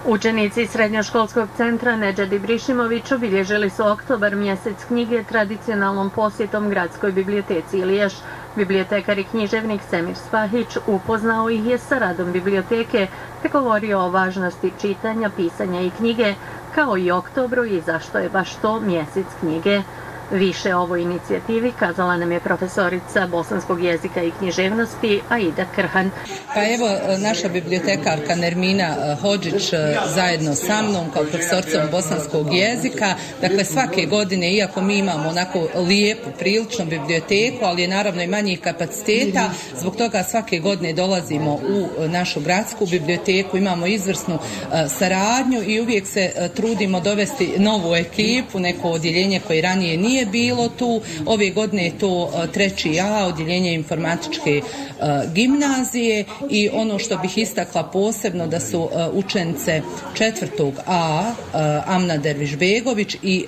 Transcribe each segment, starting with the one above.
Učenici Srednjoškolskog centra Nedžad Ibrišimović obilježili su oktobar mjesec knjige tradicionalnom posjetom gradskoj biblioteci Ilijaš. Bibliotekar i književnik Semir Spahić upoznao ih je sa radom biblioteke te govorio o važnosti čitanja, pisanja i knjige, kao i oktobru i zašto je baš to mjesec knjige. Više o ovoj inicijativi kazala nam je profesorica bosanskog jezika i književnosti Aida Krhan. Pa evo, naša bibliotekarka Nermina Hodžić zajedno sa mnom kao profesoricom bosanskog jezika. Dakle, svake godine, iako mi imamo onako lijepu, priličnu biblioteku, ali je naravno i manjih kapaciteta, zbog toga svake godine dolazimo u našu gradsku biblioteku, imamo izvrsnu saradnju i uvijek se trudimo dovesti novu ekipu, neko odjeljenje koje ranije nije bilo tu. Ove godine je to 3A, odjeljenje informatičke gimnazije, i ono što bih istakla posebno da su učenice 4A Amna Dervišbegović i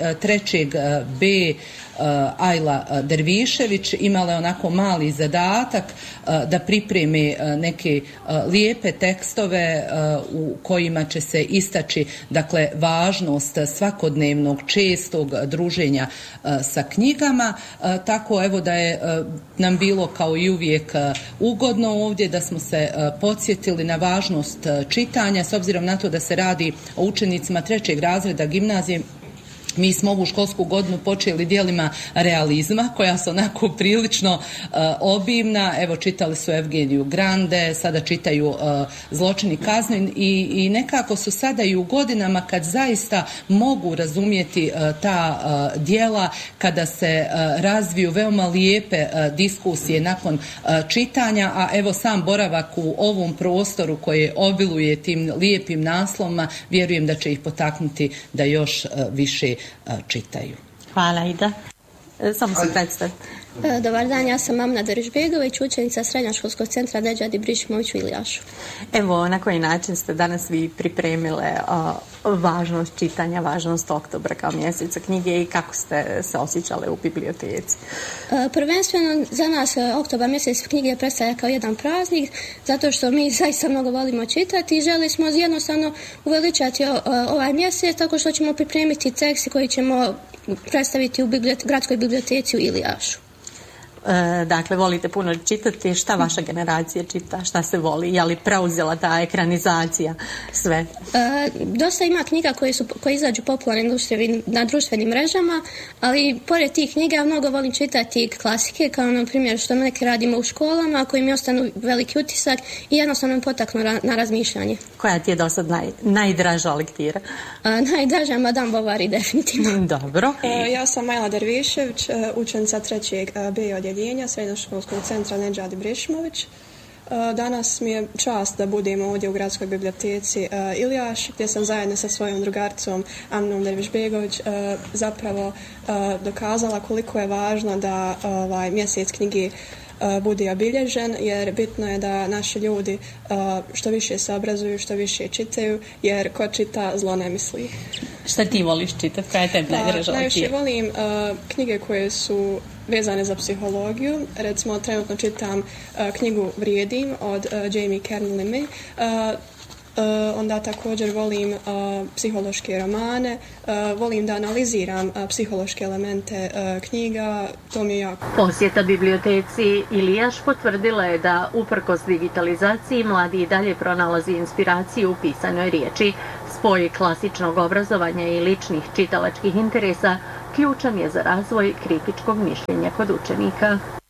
3B Ajla Dervišević imale onako mali zadatak da pripreme neke lijepe tekstove u kojima će se istaći, dakle, važnost svakodnevnog čestog druženja sa knjigama. Tako evo da je nam bilo kao i uvijek ugodno ovdje, da smo se podsjetili na važnost čitanja, s obzirom na to da se radi o učenicima 3. razreda gimnazije. Mi smo ovu školsku godinu počeli dijelima realizma, koja su onako prilično obimna. Evo, čitali su Evgeniju Grande, sada čitaju Zločin i kazna i nekako su sada i u godinama kad zaista mogu razumjeti ta djela, kada se razviju veoma lijepe diskusije nakon čitanja, a evo sam boravak u ovom prostoru koje obiluje tim lijepim naslovima, vjerujem da će ih potaknuti da još više čitaju. Hvala, Ida. Samo se predstav. Dobar dan, ja sam Amna Dervišbegović, učenica Srednjoškolskog centra Nedžad Ibrišimović u Ilijašu. Evo, na koji način ste danas vi pripremile važnost čitanja, važnost oktobra kao mjeseca knjige i kako ste se osjećale u biblioteci? Prvenstveno za nas oktobar mjesec knjige predstavlja kao jedan praznik, zato što mi zaista mnogo volimo čitati i želi smo jednostavno uveličati ovaj mjesec tako što ćemo pripremiti tekst koji ćemo predstaviti u gradskoj biblioteci u Ilijašu. Dakle, volite puno čitati. Šta vaša generacija čita? Šta se voli? Je li preuzela ta ekranizacija sve? Dosta ima knjiga koje izađu popularne na društvenim mrežama, ali pored tih knjiga ja mnogo volim čitati klasike, kao na primjer što neke radimo u školama, koji mi ostanu veliki utisak i jednostavno me potaknu na razmišljanje. Koja ti je do sad najdraža lektira? Najdraža Madame Bovary, definitivno. Dobro. Ja sam Ajla Dervišević, učenica 3B odjeljenja Srednjoškolskog centra Nedžad Ibrišimović. Danas mi je čast da budem ovdje u gradskoj biblioteci Ilijaš, gdje sam zajedno sa svojom drugaricom Amnom Dervišbegović zapravo dokazala koliko je važno da ovaj mjesec knjige bude obilježen, jer bitno je da naši ljudi što više se obrazuju, što više čitaju, jer ko čita zlo ne misli. Šta ti voliš čitati? Kaj je tebi najdraža lektira? Najviše volim knjige koje su vezane za psihologiju. Recimo, trenutno čitam knjigu Vrijedim od Jamie Kernley. Onda također volim psihološke romane, volim da analiziram psihološke elemente knjiga, to mi je jako. Posjeta biblioteci Ilijaš potvrdila je da uprkos digitalizaciji mladi i dalje pronalazi inspiraciju u pisanoj riječi. Spoj klasičnog obrazovanja i ličnih čitalačkih interesa ključan je za razvoj kritičkog mišljenja kod učenika.